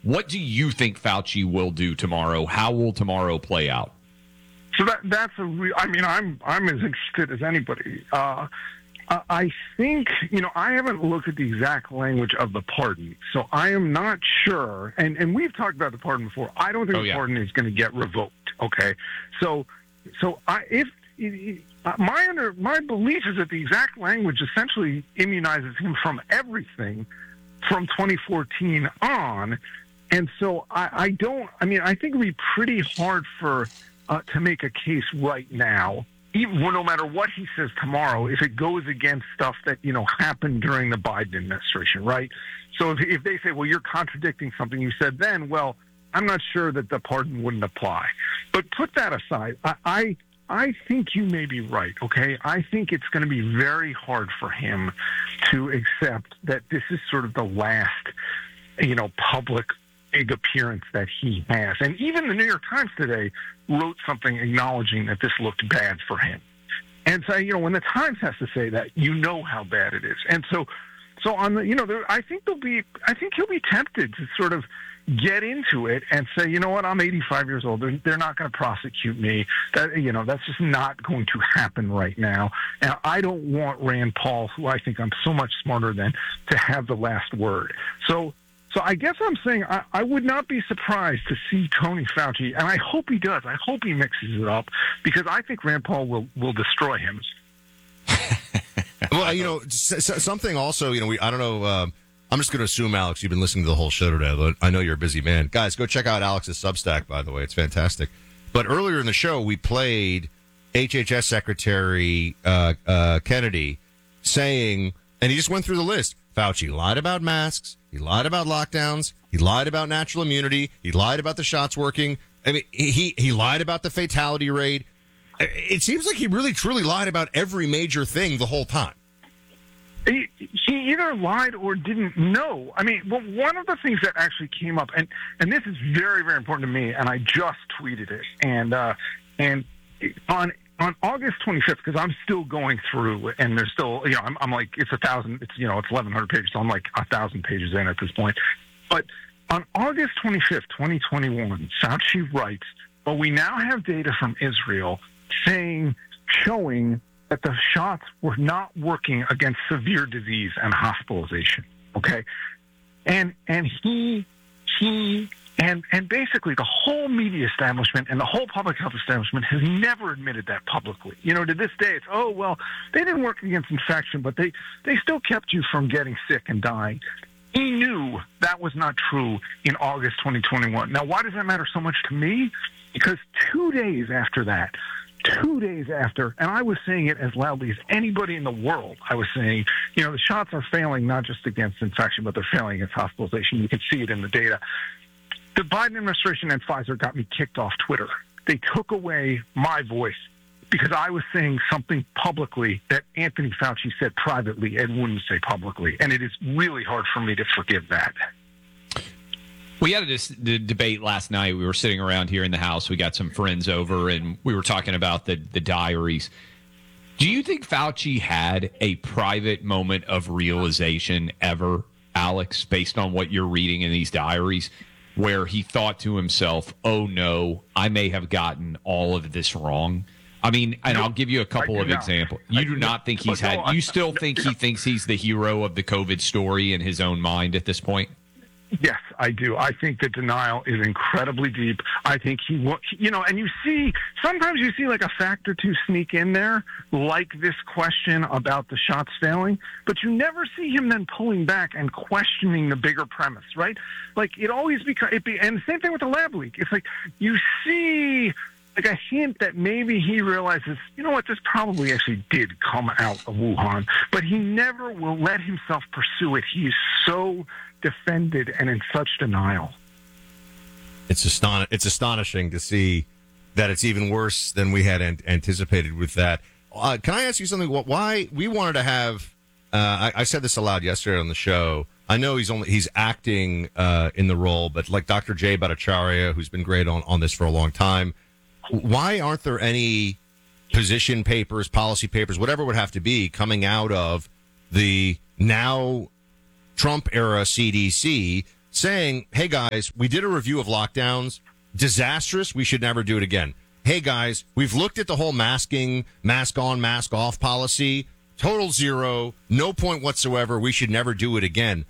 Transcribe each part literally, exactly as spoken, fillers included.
What do you think Fauci will do tomorrow? How will tomorrow play out? So that that's a real. I mean, I'm I'm as interested as anybody. Uh, I think, you know, I haven't looked at the exact language of the pardon, so I am not sure. And, and we've talked about the pardon before. I don't think oh, the yeah. pardon is going to get revoked. Okay, so so I, if my under my belief is that the exact language essentially immunizes him from everything from twenty fourteen on, and so I, I don't. I mean, I think it'd be pretty hard for uh, to make a case right now. Even, well, no matter what he says tomorrow, if it goes against stuff that, you know, happened during the Biden administration, right? So if, if they say, well, you're contradicting something you said then, well, I'm not sure that the pardon wouldn't apply. But put that aside. I, I, I think you may be right, okay? I think it's going to be very hard for him to accept that this is sort of the last, you know, public big appearance that he has. And even the New York Times today wrote something acknowledging that this looked bad for him. And so, you know, when the Times has to say that, you know how bad it is. And so, so on the, you know, there, I think there'll be, I think he'll be tempted to sort of get into it and say, you know what, I'm eighty-five years old. They're, they're not going to prosecute me. That, you know, that's just not going to happen right now. And I don't want Rand Paul, who I think I'm so much smarter than, to have the last word. So, So I guess I'm saying I, I would not be surprised to see Tony Fauci, and I hope he does. I hope he mixes it up, because I think Rand Paul will, will destroy him. Well, you know, something also, you know, we I don't know. Um, I'm just going to assume, Alex, you've been listening to the whole show today. But I know you're a busy man. Guys, go check out Alex's Substack, by the way. It's fantastic. But earlier in the show, we played H H S Secretary uh, uh, Kennedy saying, and he just went through the list. Fauci lied about masks. He lied about lockdowns. He lied about natural immunity. He lied about the shots working. I mean, he he lied about the fatality rate. It seems like he really, truly lied about every major thing the whole time. He, he either lied or didn't know. I mean, well, one of the things that actually came up, and, and this is very, very important to me, and I just tweeted it, and uh, and on on August twenty-fifth, because I'm still going through, and there's still, you know, I'm, I'm like, it's a thousand, it's, you know, it's eleven hundred pages, so I'm like a thousand pages in at this point. But on August twenty-fifth, twenty twenty-one, Fauci writes, but we now have data from Israel saying, showing that the shots were not working against severe disease and hospitalization. Okay. And, and he, he, And and basically the whole media establishment and the whole public health establishment has never admitted that publicly. You know, to this day, it's, oh, well, they didn't work against infection, but they, they still kept you from getting sick and dying. He knew that was not true in August twenty twenty-one. Now, why does that matter so much to me? Because two days after that, two days after, and I was saying it as loudly as anybody in the world, I was saying, you know, the shots are failing not just against infection, but they're failing against hospitalization. You can see it in the data. The Biden administration and Pfizer got me kicked off Twitter. They took away my voice because I was saying something publicly that Anthony Fauci said privately and wouldn't say publicly. And it is really hard for me to forgive that. We had a dis- the debate last night. We were sitting around here in the house. We got some friends over, and we were talking about the, the diaries. Do you think Fauci had a private moment of realization ever, Alex, based on what you're reading in these diaries, where he thought to himself, oh, no, I may have gotten all of this wrong? I mean, and I'll give you a couple of not. examples. You do not think he's had, you still think he thinks he's the hero of the COVID story in his own mind at this point? Yes, I do. I think the denial is incredibly deep. I think he, you know, and you see, sometimes you see like a fact or two sneak in there, like this question about the shots failing, but you never see him then pulling back and questioning the bigger premise, right? Like it always becomes, it be, and the same thing with the lab leak. It's like you see like a hint that maybe he realizes, you know what, this probably actually did come out of Wuhan, but he never will let himself pursue it. He's so defended and in such denial. It's aston- It's astonishing to see that it's even worse than we had an- anticipated with that. Uh, can I ask you something? Why we wanted to have? Uh, I-, I said this aloud yesterday on the show. I know he's only he's acting uh, in the role, but like Doctor Jay Bhattacharya, who's been great on, on this for a long time. Why aren't there any position papers, policy papers, whatever it would have to be, coming out of the now Trump-era C D C saying, hey, guys, we did a review of lockdowns. Disastrous. We should never do it again. Hey, guys, we've looked at the whole masking, mask on, mask off policy. Total zero. No point whatsoever. We should never do it again.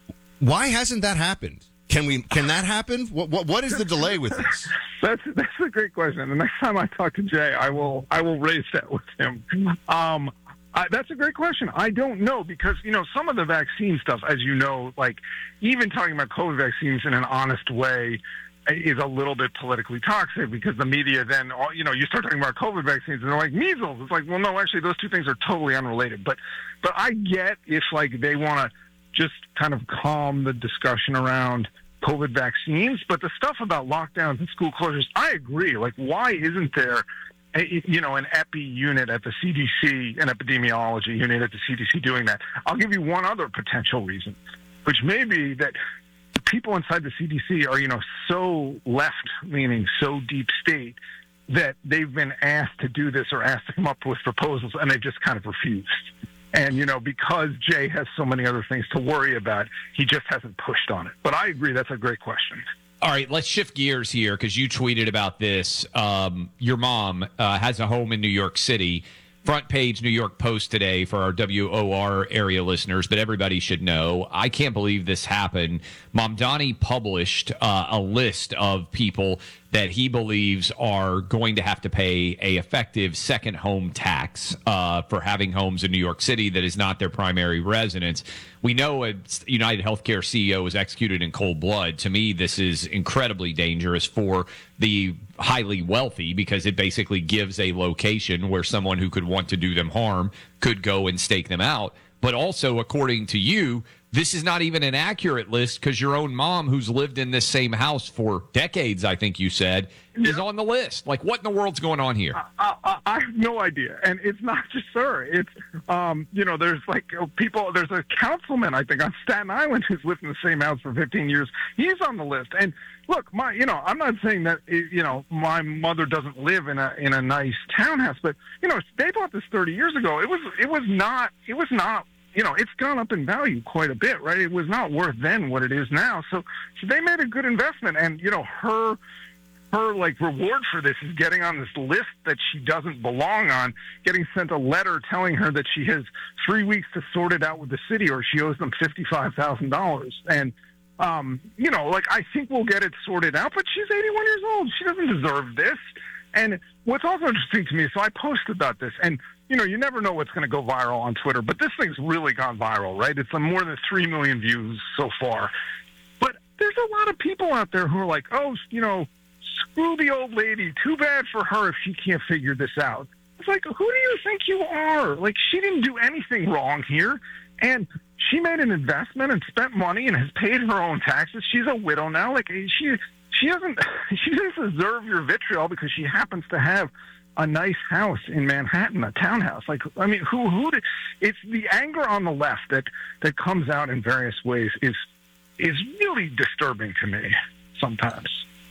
Why hasn't that happened? Can we? Can that happen? What, what, what is the delay with this? That's that's a great question. The next time I talk to Jay, I will I will raise that with him. Um, I, that's a great question. I don't know because you know some of the vaccine stuff, as you know, like even talking about COVID vaccines in an honest way is a little bit politically toxic because the media then you know you start talking about COVID vaccines and they're like measles. It's like well no, actually those two things are totally unrelated. But but I get if like they want to just kind of calm the discussion around COVID vaccines, but the stuff about lockdowns and school closures, I agree. Like, why isn't there, a, you know, an epi unit at the C D C, an epidemiology unit at the C D C doing that? I'll give you one other potential reason, which may be that the people inside the C D C are, you know, so left-leaning, so deep state that they've been asked to do this or asked to come up with proposals, and they've just kind of refused. And, you know, because Jay has so many other things to worry about, he just hasn't pushed on it. But I agree, that's a great question. All right, let's shift gears here because you tweeted about this. Um, your mom uh, has a home in New York City. Front page New York Post today for our W O R area listeners, but everybody should know. I can't believe this happened. Mamdani published uh, a list of people that he believes are going to have to pay a effective second home tax uh, for having homes in New York City that is not their primary residence. We know a United Healthcare C E O was executed in cold blood. To me, this is incredibly dangerous for the highly wealthy because it basically gives a location where someone who could want to do them harm could go and stake them out. But also, according to you, this is not even an accurate list because your own mom, who's lived in this same house for decades, I think you said, is on the list. Like, what in the world's going on here? I, I, I have no idea. And it's not just her. It's, um, you know, there's like people, there's a councilman, I think, on Staten Island who's lived in the same house for fifteen years. He's on the list. And look, my, you know, I'm not saying that, you know, my mother doesn't live in a in a nice townhouse, but, you know, they bought this thirty years ago. It was, it was not, it was not, you know, it's gone up in value quite a bit, right? It was not worth then what it is now. So, so they made a good investment. And, you know, her, her like reward for this is getting on this list that she doesn't belong on, getting sent a letter telling her that she has three weeks to sort it out with the city or she owes them fifty-five thousand dollars. And, um, you know, like, I think we'll get it sorted out, but she's eighty-one years old. She doesn't deserve this. And what's also interesting to me, so I posted about this, and, you know, you never know what's going to go viral on Twitter, but this thing's really gone viral, right? It's on more than three million views so far. But there's a lot of people out there who are like, oh, you know, screw the old lady. Too bad for her if she can't figure this out. It's like, who do you think you are? Like, she didn't do anything wrong here. And she made an investment and spent money and has paid her own taxes. She's a widow now. Like, she she doesn't she doesn't deserve your vitriol because she happens to have a nice house in Manhattan, a townhouse. Like, I mean, who who did, it's the anger on the left that that comes out in various ways is is really disturbing to me sometimes.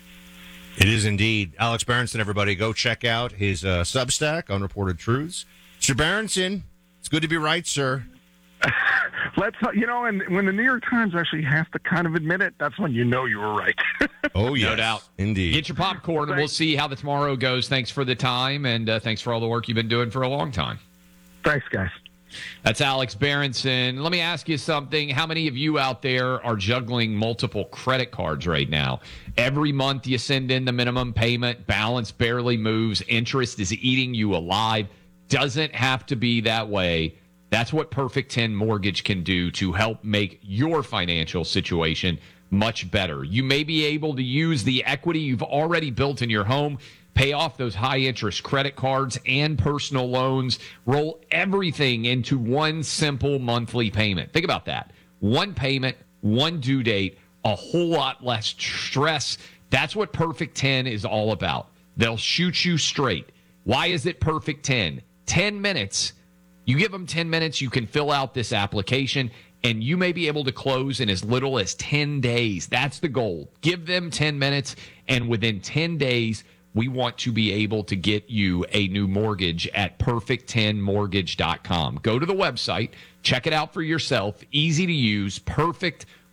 It is indeed. Alex Berenson, everybody, go check out his uh, Substack, Unreported Truths. Mister Berenson, it's good to be right, sir. Let's, you know, and when the New York Times actually has to kind of admit it, that's when you know you were right. Oh, yes. No doubt. Indeed. Get your popcorn, and we'll see how the tomorrow goes. Thanks for the time, and uh, thanks for all the work you've been doing for a long time. Thanks, guys. That's Alex Berenson. Let me ask you something. How many of you out there are juggling multiple credit cards right now? Every month you send in the minimum payment, balance barely moves, interest is eating you alive. Doesn't have to be that way. That's what Perfect ten Mortgage can do to help make your financial situation much better. You may be able to use the equity you've already built in your home, pay off those high-interest credit cards and personal loans, roll everything into one simple monthly payment. Think about that. One payment, one due date, a whole lot less stress. That's what Perfect ten is all about. They'll shoot you straight. Why is it Perfect ten? ten minutes. You give them ten minutes, you can fill out this application, and you may be able to close in as little as ten days. That's the goal. Give them ten minutes, and within ten days, we want to be able to get you a new mortgage at perfect ten mortgage dot com. Go to the website, check it out for yourself. Easy to use, perfect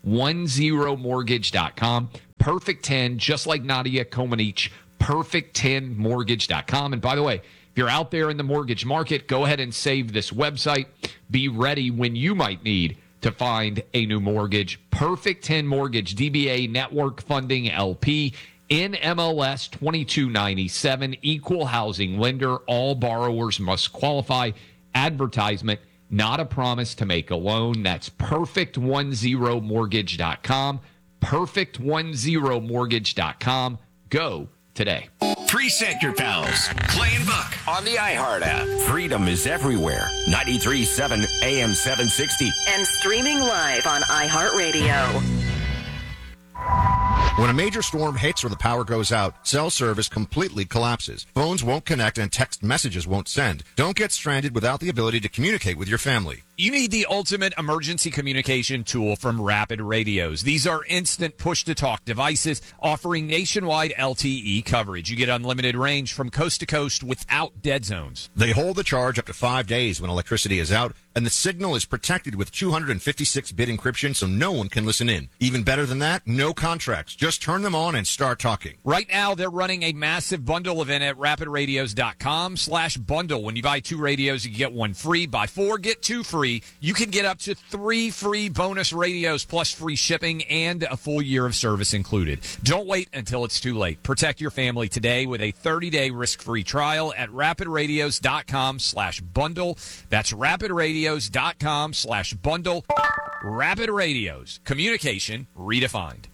ten mortgage dot com. Perfect ten, just like Nadia Comaneci, perfect ten mortgage dot com. And by the way, if you're out there in the mortgage market, go ahead and save this website. Be ready when you might need to find a new mortgage. Perfect ten Mortgage, D B A Network Funding L P, N M L S twenty-two ninety-seven, equal housing lender. All borrowers must qualify. Advertisement, not a promise to make a loan. That's perfect ten mortgage dot com. perfect ten mortgage dot com. Go today. Preset your pals. Clay and Buck on the iHeart app. Freedom is everywhere. ninety-three point seven A M seven sixty. And streaming live on iHeartRadio. When a major storm hits or the power goes out, cell service completely collapses. Phones won't connect and text messages won't send. Don't get stranded without the ability to communicate with your family. You need the ultimate emergency communication tool from Rapid Radios. These are instant push-to-talk devices offering nationwide L T E coverage. You get unlimited range from coast to coast without dead zones. They hold the charge up to five days when electricity is out, and the signal is protected with two hundred fifty-six bit encryption so no one can listen in. Even better than that, no contracts. Just turn them on and start talking. Right now, they're running a massive bundle event at rapid radios dot com slash bundle. When you buy two radios, you get one free. Buy four, get two free. You can get up to three free bonus radios plus free shipping and a full year of service included. Don't wait until it's too late. Protect your family today with a thirty-day risk-free trial at rapid radios dot com slash bundle. That's rapid radios dot com slash bundle. Rapid Radios. Communication redefined.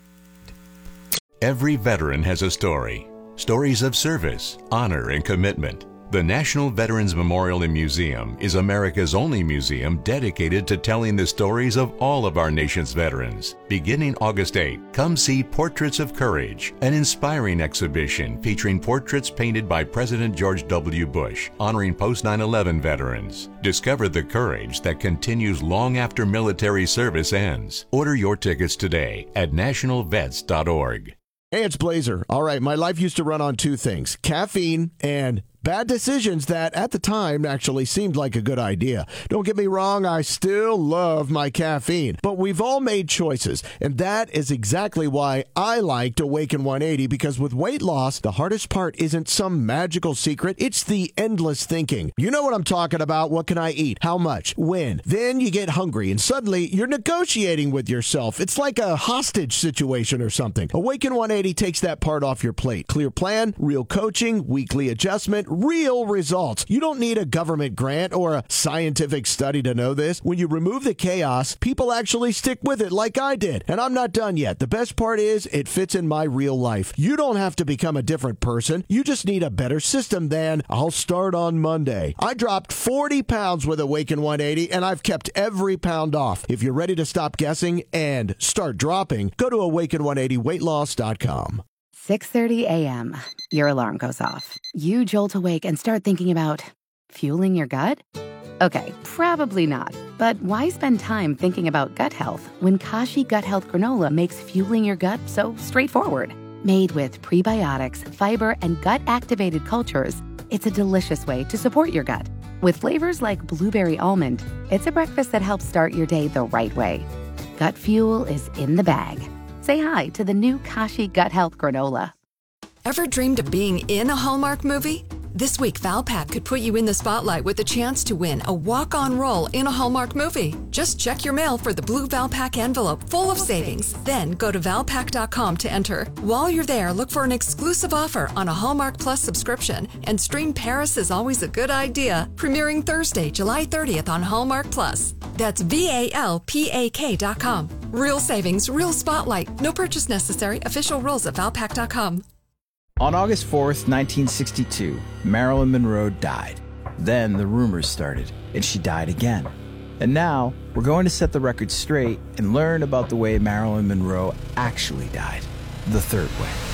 Every veteran has a story. Stories of service, honor, and commitment. The National Veterans Memorial and Museum is America's only museum dedicated to telling the stories of all of our nation's veterans. Beginning August eighth, come see Portraits of Courage, an inspiring exhibition featuring portraits painted by President George W. Bush, honoring post nine eleven veterans. Discover the courage that continues long after military service ends. Order your tickets today at national vets dot org. Hey, it's Blazer. All right, my life used to run on two things, caffeine and bad decisions that at the time actually seemed like a good idea. Don't get me wrong, I still love my caffeine, but we've all made choices, and that is exactly why I liked Awaken one eighty, because with weight loss, the hardest part isn't some magical secret, it's the endless thinking. You know what I'm talking about. What can I eat? How much? When? Then you get hungry, and suddenly you're negotiating with yourself. It's like a hostage situation or something. Awaken one eighty takes that part off your plate. Clear plan, real coaching, weekly adjustment, real results. You don't need a government grant or a scientific study to know this. When you remove the chaos, people actually stick with it like I did. And I'm not done yet. The best part is it fits in my real life. You don't have to become a different person. You just need a better system than I'll start on Monday. I dropped forty pounds with Awaken one eighty, and I've kept every pound off. If you're ready to stop guessing and start dropping, go to awaken one eighty weight loss dot com. six thirty a.m. Your alarm goes off. You jolt awake and start thinking about fueling your gut? Okay, probably not. But why spend time thinking about gut health when Kashi Gut Health Granola makes fueling your gut so straightforward? Made with prebiotics, fiber, and gut-activated cultures, it's a delicious way to support your gut. With flavors like blueberry almond, it's a breakfast that helps start your day the right way. Gut fuel is in the bag. Say hi to the new Kashi Gut Health Granola. Ever dreamed of being in a Hallmark movie? This week, Valpak could put you in the spotlight with a chance to win a walk-on role in a Hallmark movie. Just check your mail for the blue Valpak envelope full of savings. Then go to valpak dot com to enter. While you're there, look for an exclusive offer on a Hallmark Plus subscription and stream Paris is Always a Good Idea, premiering Thursday, July thirtieth on Hallmark Plus. That's V A L P A K dot com. Real savings, real spotlight. No purchase necessary. Official rules at valpak dot com. On August fourth, nineteen sixty-two, Marilyn Monroe died. Then the rumors started, and she died again. And now, we're going to set the record straight and learn about the way Marilyn Monroe actually died, the third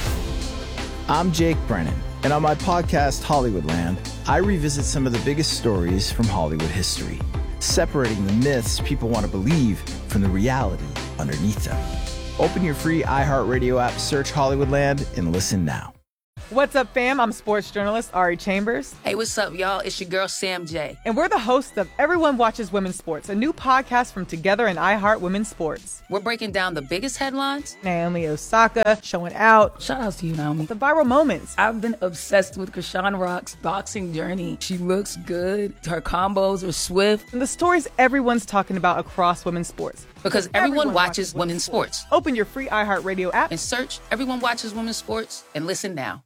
way. I'm Jake Brennan, and on my podcast, Hollywoodland, I revisit some of the biggest stories from Hollywood history, separating the myths people want to believe from the reality underneath them. Open your free iHeartRadio app, search Hollywoodland, and listen now. What's up, fam? I'm sports journalist Ari Chambers. Hey, what's up, y'all? It's your girl, Sam J. And we're the hosts of Everyone Watches Women's Sports, a new podcast from Together and iHeart Women's Sports. We're breaking down the biggest headlines. Naomi Osaka showing out. Shout out to you, Naomi. The viral moments. I've been obsessed with Krishan Rock's boxing journey. She looks good. Her combos are swift. And the stories everyone's talking about across women's sports. Because everyone, everyone watches, watches women's sports. sports. Open your free iHeartRadio app and search Everyone Watches Women's Sports and listen now.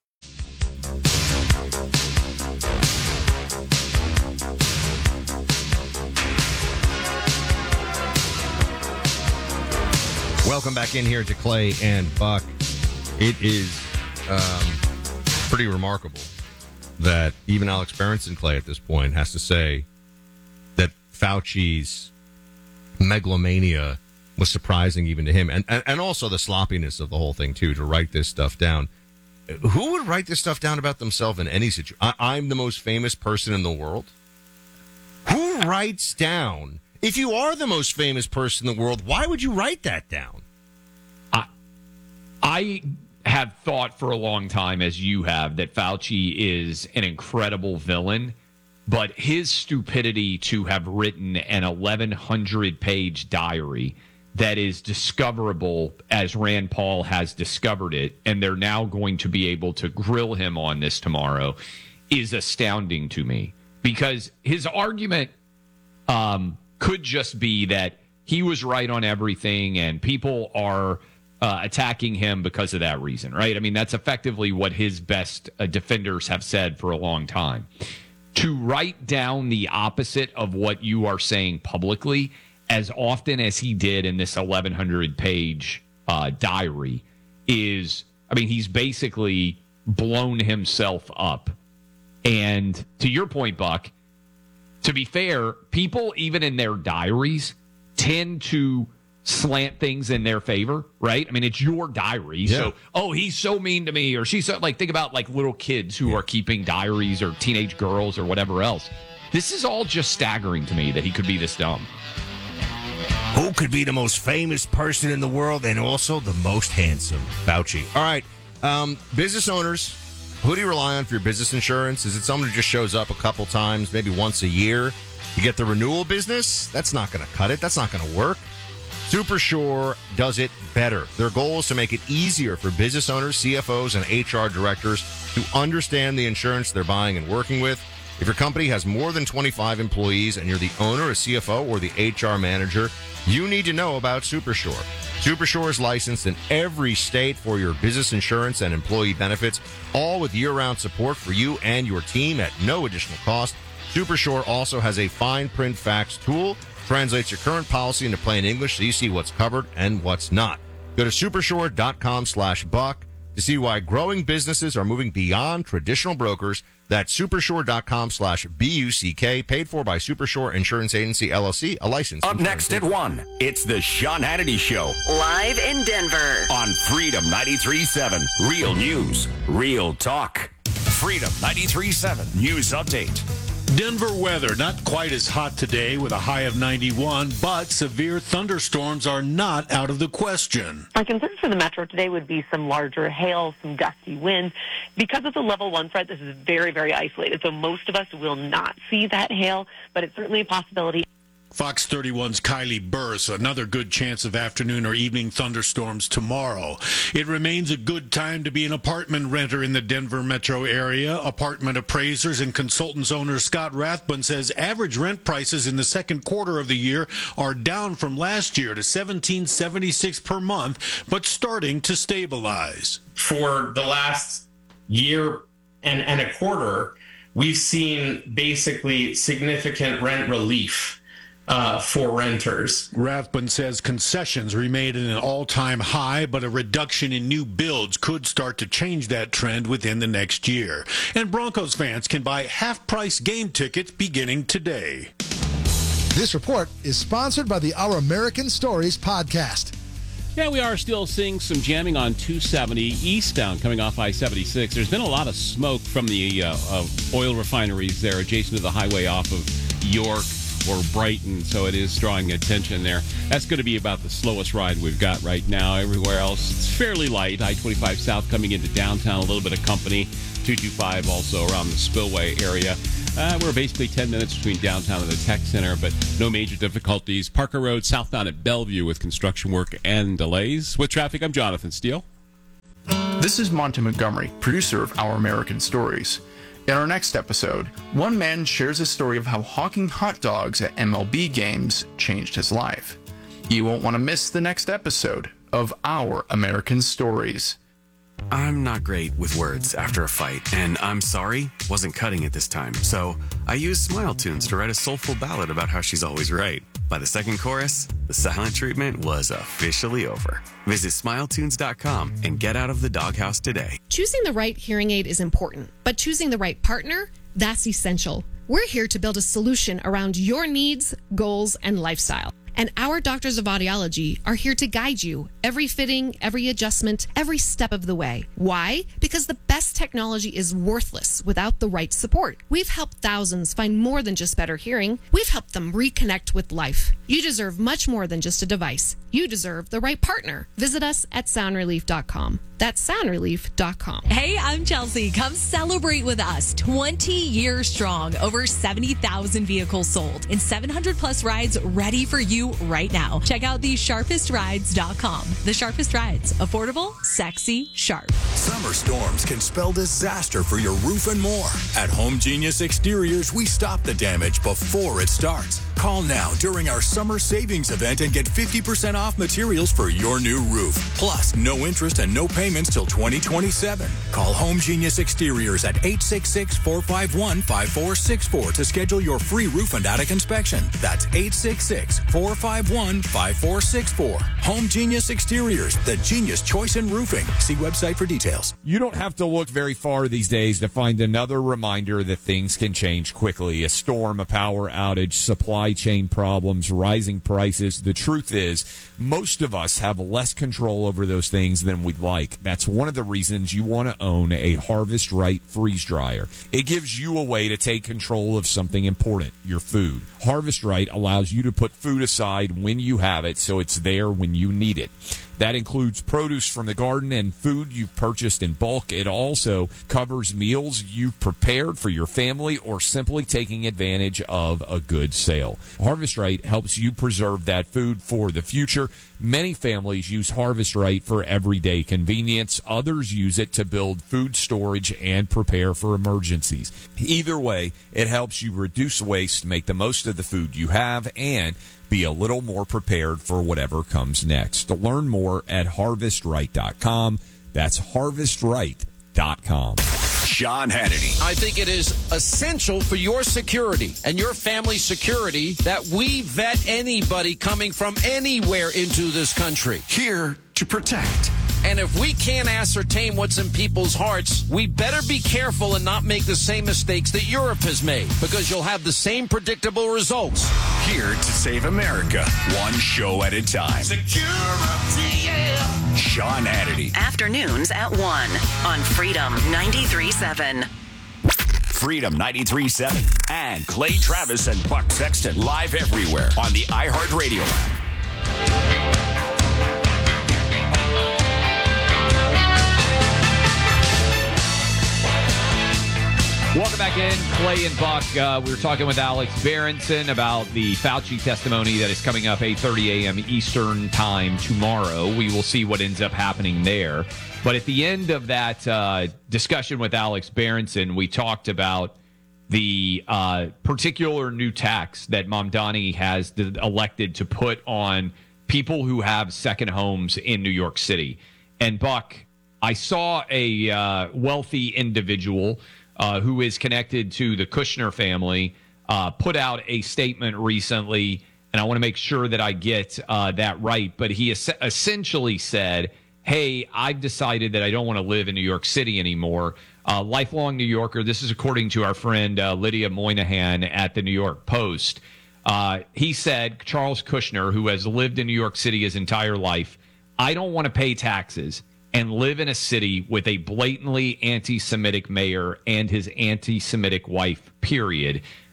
Welcome back in here to Clay and Buck. It is um, pretty remarkable that even Alex Berenson, Clay, at this point has to say that Fauci's megalomania was surprising even to him, and, and and also the sloppiness of the whole thing too, to write this stuff down. Who would write this stuff down about themselves in any situation? I, I'm the most famous person in the world. Who writes down, if you are the most famous person in the world, why would you write that down? I I have thought for a long time, as you have, that Fauci is an incredible villain. But his stupidity to have written an eleven hundred page diary that is discoverable as Rand Paul has discovered it, and they're now going to be able to grill him on this tomorrow, is astounding to me. Because his argument um, could just be that he was right on everything and people are uh, attacking him because of that reason, right? I mean, that's effectively what his best uh, defenders have said for a long time. To write down the opposite of what you are saying publicly as often as he did in this eleven hundred page uh, diary is, I mean, he's basically blown himself up. And to your point, Buck, to be fair, people, even in their diaries, tend to slant things in their favor, right? I mean, it's your diary. Yeah. So, oh, he's so mean to me, or she's so, like, think about like little kids who yeah. are keeping diaries, or teenage girls, or whatever else. This is all just staggering to me that he could be this dumb. Who could be the most famous person in the world and also the most handsome? Fauci. All right. Um, business owners, who do you rely on for your business insurance? Is it someone who just shows up a couple times, maybe once a year? You get the renewal business? That's not going to cut it. That's not going to work. Supersure does it better. Their goal is to make it easier for business owners, C F Os, and H R directors to understand the insurance they're buying and working with. If your company has more than twenty-five employees and you're the owner, a C F O, or the H R manager, you need to know about Supersure. Supersure is licensed in every state for your business insurance and employee benefits, all with year-round support for you and your team at no additional cost. Supersure also has a fine print facts tool, translates your current policy into plain English so you see what's covered and what's not. Go to supersure.com slash buck to see why growing businesses are moving beyond traditional brokers. That's supersure.com slash B-U-C-K, paid for by Supersure Insurance Agency, L L C, a license. Up next at one, it's the Sean Hannity Show. Live in Denver. On Freedom ninety-three point seven. Real news, real talk. Freedom ninety-three point seven. News update. Denver weather, not quite as hot today with a high of ninety-one, but severe thunderstorms are not out of the question. Our concerns for the metro today would be some larger hail, some gusty winds. Because it's a level one threat, this is very, very isolated. So most of us will not see that hail, but it's certainly a possibility. Fox thirty-one's Kylie Burris, another good chance of afternoon or evening thunderstorms tomorrow. It remains a good time to be an apartment renter in the Denver metro area. Apartment appraisers and consultants owner Scott Rathbun says average rent prices in the second quarter of the year are down from last year to seventeen seventy-six per month, but starting to stabilize. For the last year and, and a quarter, we've seen basically significant rent relief Uh, for renters. Rathbun says concessions remain at an all-time high, but a reduction in new builds could start to change that trend within the next year. And Broncos fans can buy half-price game tickets beginning today. This report is sponsored by the Our American Stories podcast. Yeah, we are still seeing some jamming on two seventy eastbound coming off I seventy-six. There's been a lot of smoke from the uh, uh, oil refineries there adjacent to the highway off of York. for Brighton, so it is drawing attention there. That's going to be about the slowest ride we've got right now. Everywhere else, it's fairly light. I twenty-five South coming into downtown, a little bit of company. two twenty-five also around the Spillway area. Uh, we're basically ten minutes between downtown and the tech center, but no major difficulties. Parker Road southbound at Bellevue with construction work and delays. With traffic, I'm Jonathan Steele. This is Monty Montgomery, producer of Our American Stories. In our next episode, one man shares a story of how hawking hot dogs at M L B games changed his life. You won't want to miss the next episode of Our American Stories. I'm not great with words after a fight, and I'm sorry, wasn't cutting it this time. So I used Smile Tunes to write a soulful ballad about how she's always right. By the second chorus, the silent treatment was officially over. Visit smile tunes dot com and get out of the doghouse today. Choosing the right hearing aid is important, but choosing the right partner, that's essential. We're here to build a solution around your needs, goals, and lifestyle. And our doctors of audiology are here to guide you every fitting, every adjustment, every step of the way. Why? Because the best technology is worthless without the right support. We've helped thousands find more than just better hearing. We've helped them reconnect with life. You deserve much more than just a device. You deserve the right partner. Visit us at sound relief dot com. That's sound relief dot com. Hey, I'm Chelsea. Come celebrate with us. twenty years strong. Over seventy thousand vehicles sold and seven hundred plus rides ready for you right now. Check out the sharpest rides dot com. The Sharpest Rides. Affordable, sexy, sharp. Summer storms can spell disaster for your roof and more. At Home Genius Exteriors, we stop the damage before it starts. Call now during our summer savings event and get fifty percent off materials for your new roof. Plus, no interest and no payments till twenty twenty-seven. Call Home Genius Exteriors at eight six six, four five one, five four six four to schedule your free roof and attic inspection. That's eight six six, four five one, five four six four. Home Genius Exteriors, the genius choice in roofing. See website for details. You don't have to look very far these days to find another reminder that things can change quickly. A storm, a power outage, supply chain problems, rising prices. The truth is, most of us have less control over those things than we'd like. That's one of the reasons you want to own a Harvest Right freeze dryer. It gives you a way to take control of something important, your food. Harvest Right allows you to put food aside when you have it, so it's there when you need it. That includes produce from the garden and food you've purchased in bulk. It also covers meals you've prepared for your family or simply taking advantage of a good sale. Harvest Right helps you preserve that food for the future. Many families use Harvest Right for everyday convenience. Others use it to build food storage and prepare for emergencies. Either way, it helps you reduce waste, make the most of the food you have, and be a little more prepared for whatever comes next. To learn more at harvest right dot com. That's harvest right dot com. Sean Hannity. I think it is essential for your security and your family's security that we vet anybody coming from anywhere into this country. Here to protect. And if we can't ascertain what's in people's hearts, we better be careful and not make the same mistakes that Europe has made, because you'll have the same predictable results. Here to save America, one show at a time. Security, yeah. Sean Hannity. Afternoons at one on Freedom ninety-three point seven. Freedom ninety-three point seven. And Clay Travis and Buck Sexton live everywhere on the iHeartRadio app. Welcome back in, Clay and Buck. Uh, we were talking with Alex Berenson about the Fauci testimony that is coming up eight thirty a.m. Eastern time tomorrow. We will see what ends up happening there. But at the end of that uh, discussion with Alex Berenson, we talked about the uh, particular new tax that Mamdani has d- elected to put on people who have second homes in New York City. And Buck, I saw a uh, wealthy individual Uh, who is connected to the Kushner family, uh, put out a statement recently, and I want to make sure that I get uh, that right. But he es- essentially said, hey, I've decided that I don't want to live in New York City anymore. Uh, lifelong New Yorker. This is according to our friend uh, Lydia Moynihan at the New York Post. Uh, he said, Charles Kushner, who has lived in New York City his entire life, I don't want to pay taxes and live in a city with a blatantly anti-Semitic mayor and his anti-Semitic wife, period.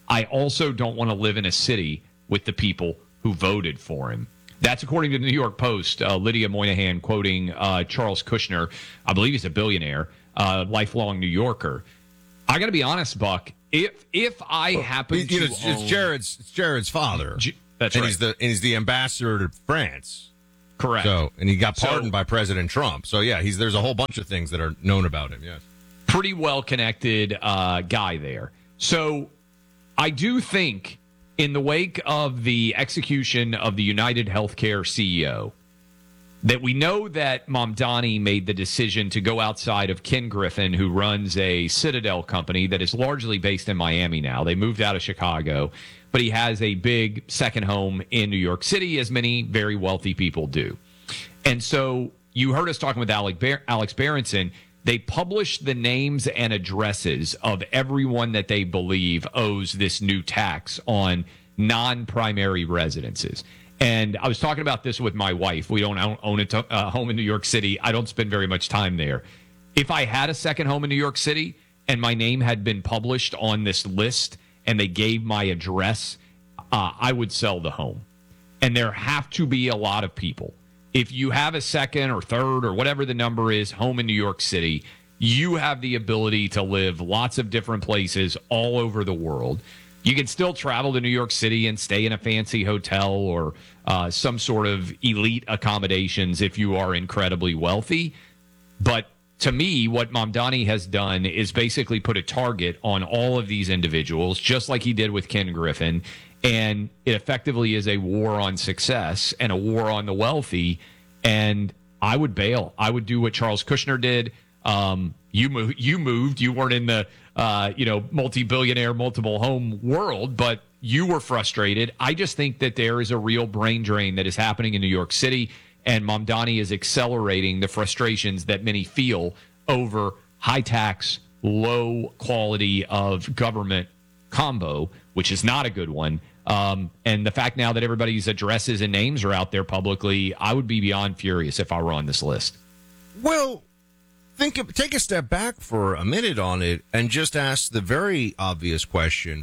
I also don't want to live in a city with the people who voted for him. That's according to the New York Post. Uh, Lydia Moynihan quoting uh, Charles Kushner. I believe he's a billionaire, uh, lifelong New Yorker. I got to be honest, Buck. If if I well, happen you to know, it's, own, it's Jared's it's Jared's father. G- that's and right. He's the and he's the ambassador to France. Correct. So and he got pardoned so, by President Trump. So yeah, he's there's a whole bunch of things that are known about him. Yes. Pretty well connected uh, guy there. So I do think in the wake of the execution of the United Healthcare C E O, that we know that Mamdani made the decision to go outside of Ken Griffin, who runs a Citadel company that is largely based in Miami now. They moved out of Chicago, but he has a big second home in New York City, as many very wealthy people do. And so you heard us talking with Alec Bar- Alex Berenson. They published the names and addresses of everyone that they believe owes this new tax on non-primary residences. And I was talking about this with my wife. We don't own a uh, home in New York City. I don't spend very much time there. If I had a second home in New York City and my name had been published on this list and they gave my address, uh, I would sell the home. And there have to be a lot of people. If you have a second or third or whatever the number is home in New York City, you have the ability to live lots of different places all over the world. You can still travel to New York City and stay in a fancy hotel or uh, some sort of elite accommodations if you are incredibly wealthy. But to me, what Mamdani has done is basically put a target on all of these individuals, just like he did with Ken Griffin. And it effectively is a war on success and a war on the wealthy. And I would bail. I would do what Charles Kushner did. Um, you moved. You moved. You weren't in the uh, you know multi-billionaire, multiple home world, but you were frustrated. I just think that there is a real brain drain that is happening in New York City, and Mamdani is accelerating the frustrations that many feel over high tax, low quality of government combo, which is not a good one. Um, and the fact now that everybody's addresses and names are out there publicly, I would be beyond furious if I were on this list. Well, think of, take a step back for a minute on it and just ask the very obvious question: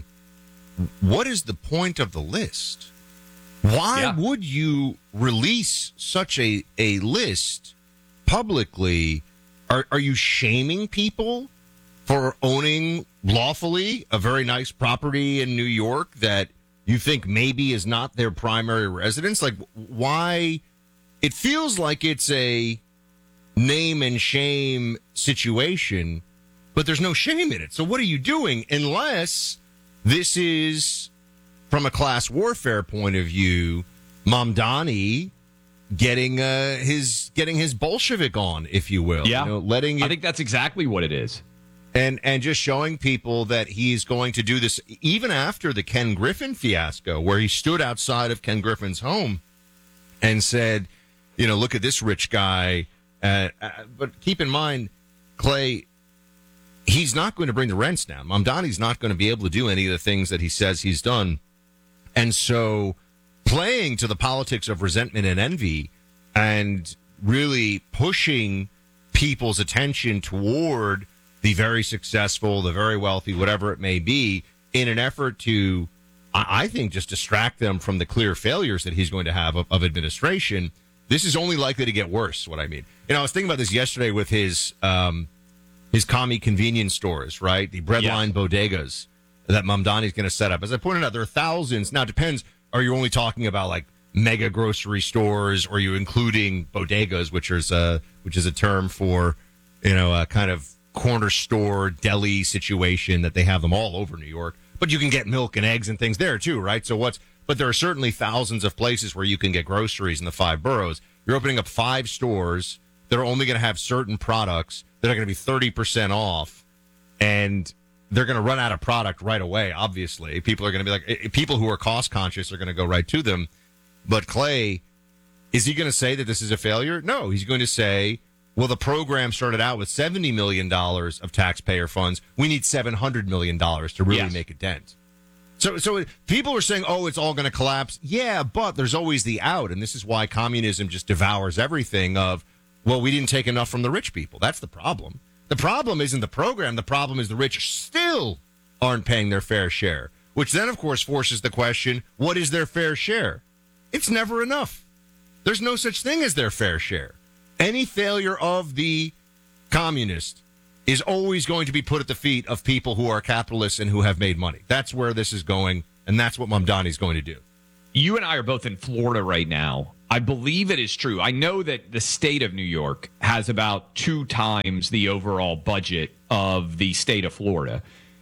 what is the point of the list? Why yeah. would you release such a, a list publicly? Are, are you shaming people for owning lawfully a very nice property in New York that you think maybe is not their primary residence? Like, why? It feels like it's a name and shame situation, but there's no shame in it. So what are you doing? Unless this is, from a class warfare point of view, Mamdani getting uh, his getting his Bolshevik on, if you will. Yeah, you know, letting it, I think that's exactly what it is. And and just showing people that he's going to do this even after the Ken Griffin fiasco, where he stood outside of Ken Griffin's home and said, you know, look at this rich guy. Uh, uh, but keep in mind, Clay, he's not going to bring the rents down. Mamdani's not going to be able to do any of the things that he says he's done. And so playing to the politics of resentment and envy and really pushing people's attention toward the very successful, the very wealthy, whatever it may be, in an effort to, I think, just distract them from the clear failures that he's going to have of, of administration. This is only likely to get worse, what I mean. You know, I was thinking about this yesterday with his um, his commie convenience stores, right? The breadline yeah. bodegas that Mamdani's going to set up. As I pointed out, there are thousands. Now, it depends. Are you only talking about, like, mega grocery stores, or are you including bodegas, which is a, which is a term for, you know, a kind of corner store deli situation that they have them all over New York. But you can get milk and eggs and things there, too, right? So what's But there are certainly thousands of places where you can get groceries in the five boroughs. You're opening up five stores that are only going to have certain products that are going to be thirty percent off, and they're going to run out of product right away, obviously. People are going to be like, people who are cost conscious are going to go right to them. But Clay, is he going to say that this is a failure? No, he's going to say, well, the program started out with seventy million dollars of taxpayer funds. We need seven hundred million dollars to really yes. make a dent. So so people are saying, oh, it's all going to collapse. Yeah, but there's always the out, and this is why communism just devours everything of, well, we didn't take enough from the rich people. That's the problem. The problem isn't the program. The problem is the rich still aren't paying their fair share. which then, of course, forces the question, what is their fair share? It's never enough. There's no such thing as their fair share. Any failure of the communist is always going to be put at the feet of people who are capitalists and who have made money. That's where this is going, and that's what Mamdani is going to do. You and I are both in Florida right now. I believe it is true. I know that the state of New York has about two times the overall budget of the state of Florida.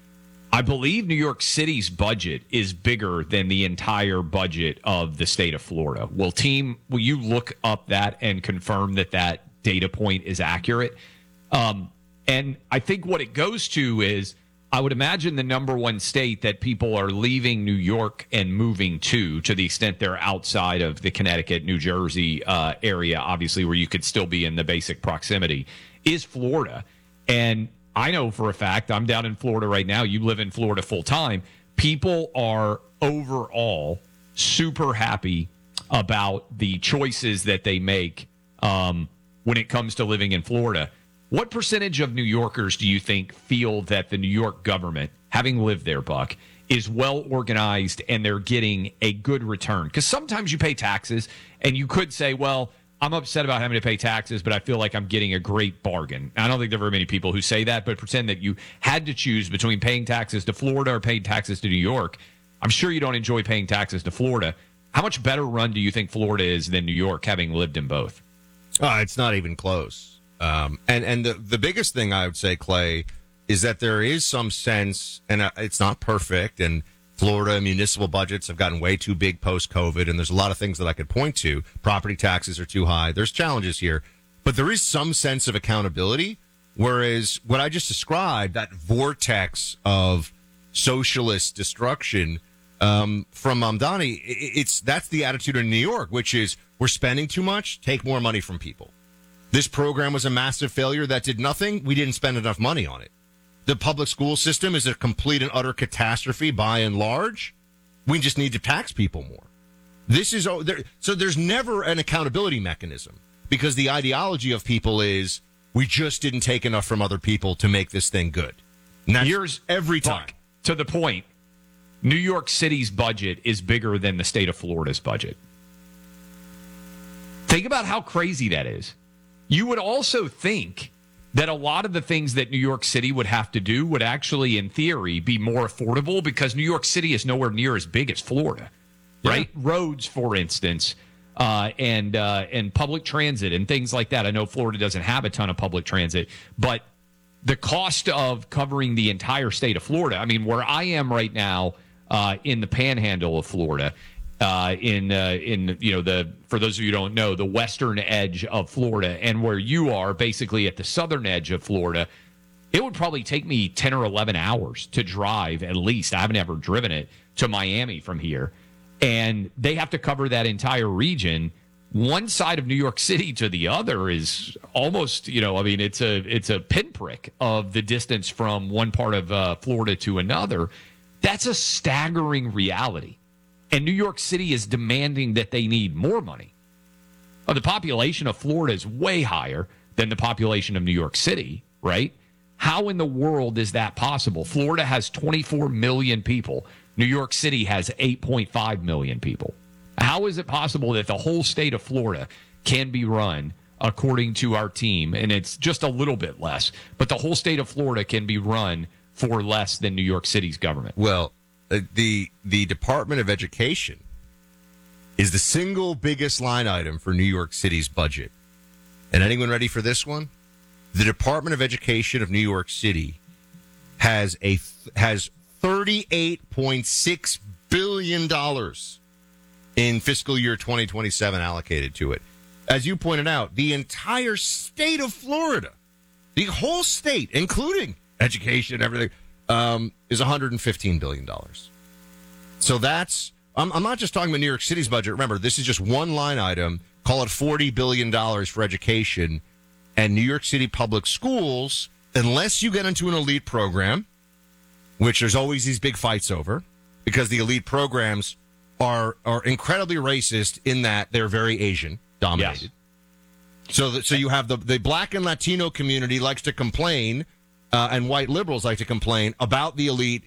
I believe New York City's budget is bigger than the entire budget of the state of Florida. Will team, will you look up that and confirm that that data point is accurate? Um, and I think what it goes to is, I would imagine the number one state that people are leaving New York and moving to, to the extent they're outside of the Connecticut, New Jersey uh, area, obviously, where you could still be in the basic proximity, is Florida. And I know for a fact, I'm down in Florida right now. You live in Florida full time. People are overall super happy about the choices that they make um, when it comes to living in Florida. What percentage of New Yorkers do you think feel that the New York government, having lived there, Buck, is well organized and they're getting a good return? Because sometimes you pay taxes and you could say, well, I'm upset about having to pay taxes, but I feel like I'm getting a great bargain. I don't think there are very many people who say that, but pretend that you had to choose between paying taxes to Florida or paying taxes to New York. I'm sure you don't enjoy paying taxes to Florida. How much better run do you think Florida is than New York, having lived in both? Uh, it's not even close. Um, and and the, the biggest thing I would say, Clay, is that there is some sense, and uh, it's not perfect, and Florida municipal budgets have gotten way too big post-COVID, and there's a lot of things that I could point to. Property taxes are too high. There's challenges here. But there is some sense of accountability, whereas what I just described, that vortex of socialist destruction um, from Mamdani, it's that's the attitude in New York, which is we're spending too much, take more money from people. This program was a massive failure that did nothing. We didn't spend enough money on it. The public school system is a complete and utter catastrophe by and large. We just need to tax people more. This is so there's never an accountability mechanism because the ideology of people is we just didn't take enough from other people to make this thing good. And that's Here's every time. Buck, to the point, New York City's budget is bigger than the state of Florida's budget. Think about how crazy that is. You would also think that a lot of the things that New York City would have to do would actually, in theory, be more affordable because New York City is nowhere near as big as Florida, right? Yeah. Roads, for instance, uh, and uh, and public transit and things like that. I know Florida doesn't have a ton of public transit, but the cost of covering the entire state of Florida, I mean, where I am right now uh, in the panhandle of Florida, Uh, in uh, in you know the for those of you who don't know, the western edge of Florida, and where you are basically at the southern edge of Florida, it would probably take me ten or eleven hours to drive at least. I haven't ever driven it to Miami from here, and they have to cover that entire region. One side of New York City to the other is almost, you know, I mean, it's a it's a pinprick of the distance from one part of uh, Florida to another. That's a staggering reality. And New York City is demanding that they need more money. Well, the population of Florida is way higher than the population of New York City, right? How in the world is that possible? Florida has twenty-four million people. New York City has eight point five million people. How is it possible that the whole state of Florida can be run, according to our team, and it's just a little bit less, but the whole state of Florida can be run for less than New York City's government? Well, The the Department of Education is the single biggest line item for New York City's budget. And anyone ready for this one? The Department of Education of New York City has a has thirty-eight point six billion dollars in fiscal year twenty twenty-seven allocated to it. As you pointed out, the entire state of Florida, the whole state, including education and everything, Um, is one hundred fifteen billion dollars. So that's, I'm, I'm not just talking about New York City's budget. Remember, this is just one line item. Call it forty billion dollars for education. And New York City public schools, unless you get into an elite program, which there's always these big fights over, because the elite programs are are incredibly racist in that they're very Asian dominated. Yes. So, that, so you have the, the black and Latino community likes to complain, Uh, and white liberals like to complain about the elite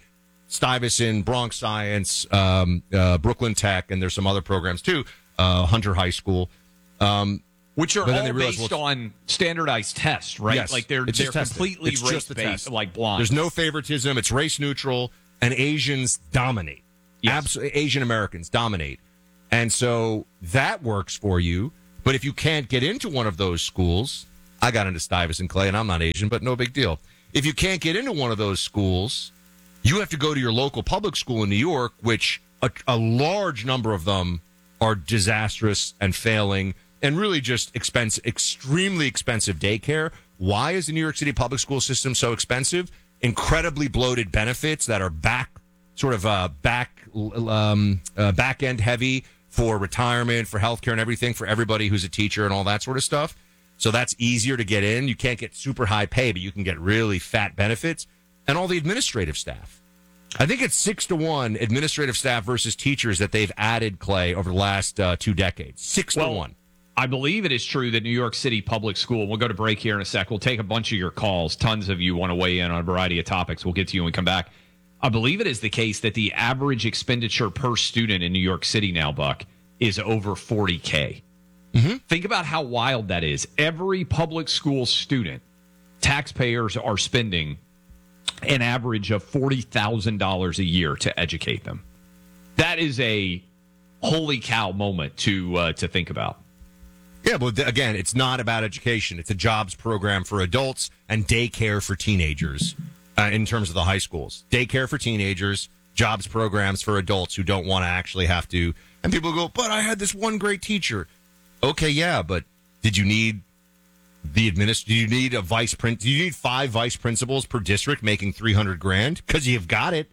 Stuyvesant, Bronx Science, um, uh, Brooklyn Tech, and there's some other programs too, uh, Hunter High School. Um, Which are all realized, based well, on standardized tests, right? Yes, like they're it's they're just tested. completely It's just the race-based, test. like blind. There's no favoritism. It's race neutral, and Asians dominate. Yes. Abso- Asian Americans dominate. And so that works for you. But if you can't get into one of those schools, I got into Stuyvesant, Clay, and I'm not Asian, but no big deal. If you can't get into one of those schools, you have to go to your local public school in New York, which a, a large number of them are disastrous and failing and really just expensive, extremely expensive daycare. Why is the New York City public school system so expensive? Incredibly bloated benefits that are back, sort of uh, back, um, uh, back end heavy for retirement, for healthcare, and everything for everybody who's a teacher and all that sort of stuff. So that's easier to get in. You can't get super high pay, but you can get really fat benefits. And all the administrative staff. I think it's six to one administrative staff versus teachers that they've added, Clay, over the last uh, two decades. Six well, to one. I believe it is true that New York City Public School, we'll go to break here in a sec. We'll take a bunch of your calls. Tons of you want to weigh in on a variety of topics. We'll get to you when we come back. I believe it is the case that the average expenditure per student in New York City now, Buck, is over forty K. Mm-hmm. Think about how wild that is. Every public school student, taxpayers are spending an average of forty thousand dollars a year to educate them. That is a holy cow moment to uh, to think about. Yeah, but again, it's not about education. It's a jobs program for adults and daycare for teenagers uh, in terms of the high schools. Daycare for teenagers, jobs programs for adults who don't want to actually have to. And people go, but I had this one great teacher. Okay, yeah, but did you need the administ- Do you need a vice prin- Do you need five vice principals per district making three hundred grand? Because you've got it.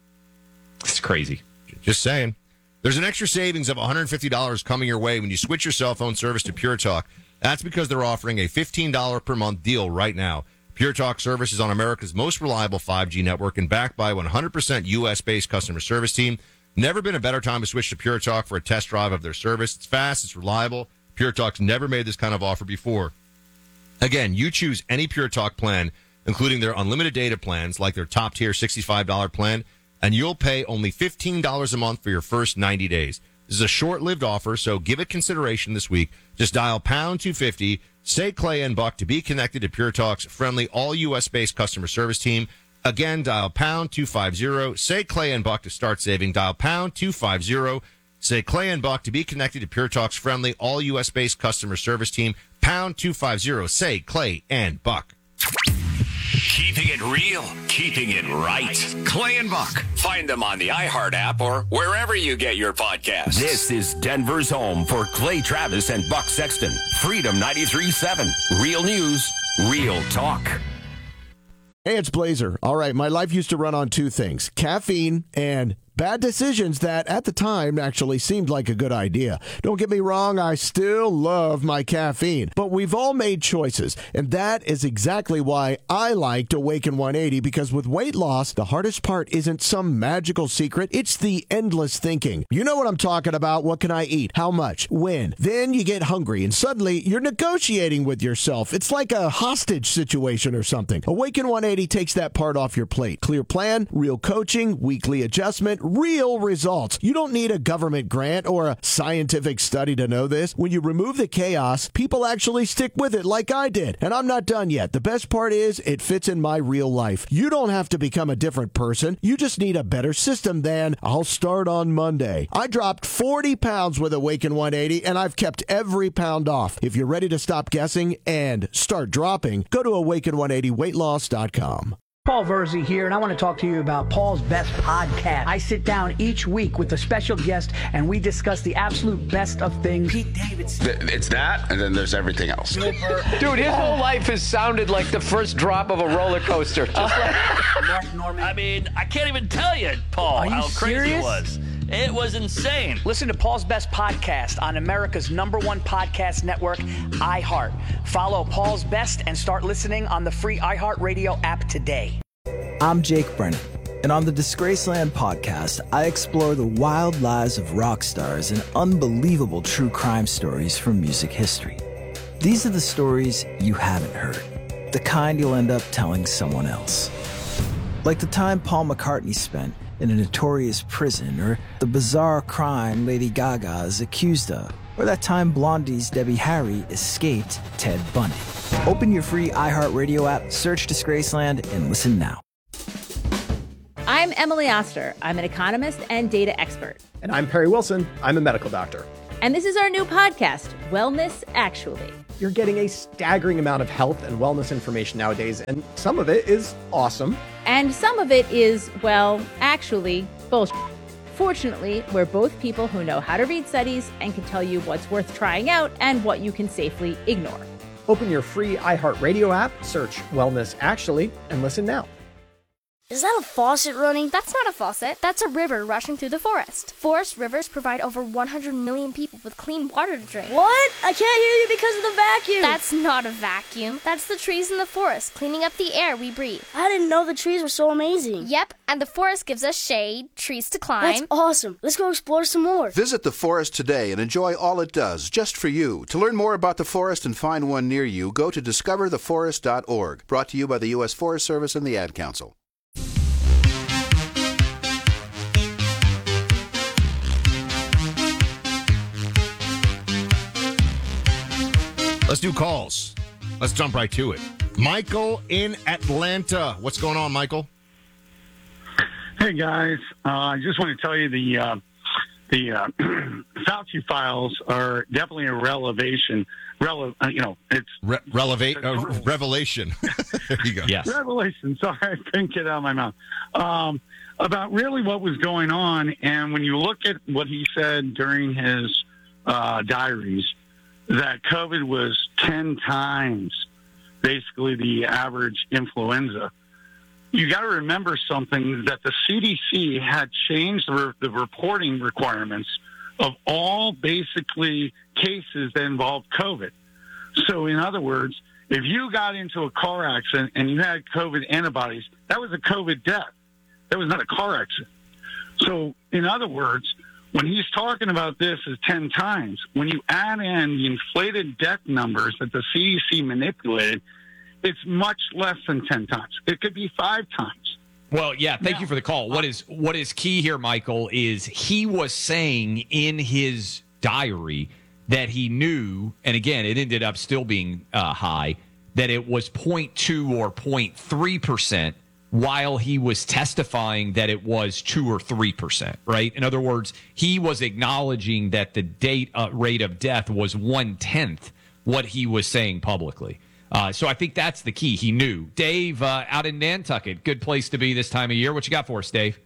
It's crazy. Just saying. There's an extra savings of one hundred fifty dollars coming your way when you switch your cell phone service to Pure Talk. That's because they're offering a fifteen dollars per month deal right now. Pure Talk service is on America's most reliable five G network and backed by a one hundred percent U S-based customer service team. Never been a better time to switch to Pure Talk for a test drive of their service. It's fast, it's reliable. Pure Talk's never made this kind of offer before. Again, you choose any Pure Talk plan, including their unlimited data plans, like their top-tier sixty-five dollars plan, and you'll pay only fifteen dollars a month for your first ninety days. This is a short-lived offer, so give it consideration this week. Just dial pound two fifty, say Clay and Buck to be connected to Pure Talk's friendly, all U S-based customer service team. Again, dial pound two fifty, say Clay and Buck to start saving. Dial pound two fifty, say Clay and Buck to be connected to Pure Talk's friendly, all U S-based customer service team. Pound two fifty, say Clay and Buck. Keeping it real, keeping it right. Clay and Buck. Find them on the iHeart app or wherever you get your podcasts. This is Denver's home for Clay Travis and Buck Sexton. Freedom ninety-three point seven. Real news, real talk. Hey, it's Blazer. All right, my life used to run on two things, caffeine and bad decisions that at the time actually seemed like a good idea. Don't get me wrong, I still love my caffeine, but we've all made choices, and that is exactly why I liked Awaken one eighty, because with weight loss, the hardest part isn't some magical secret, it's the endless thinking. You know what I'm talking about. What can I eat? How much? When? Then you get hungry, and suddenly you're negotiating with yourself. It's like a hostage situation or something. Awaken one eighty takes that part off your plate. Clear plan, real coaching, weekly adjustment, real results. You don't need a government grant or a scientific study to know this. When you remove the chaos, people actually stick with it like I did. And I'm not done yet. The best part is it fits in my real life. You don't have to become a different person. You just need a better system than I'll start on Monday. I dropped forty pounds with Awaken one eighty, and I've kept every pound off. If you're ready to stop guessing and start dropping, go to awaken one eighty weight loss dot com. Paul Verzi here, and I want to talk to you about Paul's Best Podcast. I sit down each week with a special guest, and we discuss the absolute best of things. Pete Davidson. It's that, and then there's everything else. Dude, his whole life has sounded like the first drop of a roller coaster. Just like Mark Norman. I mean, I can't even tell you, Paul, Are you how crazy serious? it was. It was insane. Listen to Paul's Best Podcast on America's number one podcast network, iHeart. Follow Paul's Best and start listening on the free iHeartRadio app today. I'm Jake Brennan, and on the Disgraceland podcast, I explore the wild lives of rock stars and unbelievable true crime stories from music history. These are the stories you haven't heard, the kind you'll end up telling someone else. Like the time Paul McCartney spent in a notorious prison, or the bizarre crime Lady Gaga is accused of, or that time Blondie's Debbie Harry escaped Ted Bundy. Open your free iHeartRadio app, search Disgraceland, and listen now. I'm Emily Oster. I'm an economist and data expert. And I'm Perry Wilson. I'm a medical doctor. And this is our new podcast, Wellness Actually. You're getting a staggering amount of health and wellness information nowadays, and some of it is awesome. And some of it is, well, actually, bullshit. Fortunately, we're both people who know how to read studies and can tell you what's worth trying out and what you can safely ignore. Open your free iHeartRadio app, search Wellness Actually, and listen now. Is that a faucet running? That's not a faucet. That's a river rushing through the forest. Forest rivers provide over one hundred million people with clean water to drink. What? I can't hear you because of the vacuum. That's not a vacuum. That's the trees in the forest cleaning up the air we breathe. I didn't know the trees were so amazing. Yep, and the forest gives us shade, trees to climb. That's awesome. Let's go explore some more. Visit the forest today and enjoy all it does, just for you. To learn more about the forest and find one near you, go to discover the forest dot org. Brought to you by the U S Forest Service and the Ad Council. Let's do calls. Let's jump right to it. Michael in Atlanta. What's going on, Michael? Hey, guys. Uh, I just want to tell you the uh, the uh, Fauci files are definitely a revelation. Rele- uh, you know, it's Re- relevate uh, revelation. There you go. Yes. Revelation. Sorry, I couldn't get it out of my mouth. Um, about really what was going on, and when you look at what he said during his uh, diaries, that COVID was ten times basically the average influenza. You got to remember something, that the C D C had changed the, re- the reporting requirements of all basically cases that involved COVID. So in other words, if you got into a car accident and you had COVID antibodies, that was a COVID death. That was not a car accident. So in other words, when he's talking about this as ten times, when you add in the inflated death numbers that the C D C manipulated, it's much less than ten times. It could be five times. Well, yeah, thank you for the call. What is what is key here, Michael, is he was saying in his diary that he knew, and again, it ended up still being uh, high, that it was zero point two or zero point three percent, while he was testifying that it was two or three percent, right? In other words, he was acknowledging that the date uh, rate of death was one-tenth what he was saying publicly. Uh, so I think that's the key. He knew. Dave, uh, out in Nantucket, good place to be this time of year. What you got for us, Dave?